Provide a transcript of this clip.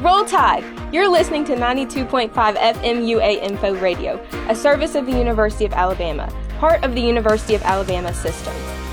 Roll Tide! You're listening to 92.5 FM UA Info Radio, a service of the University of Alabama, part of the University of Alabama system.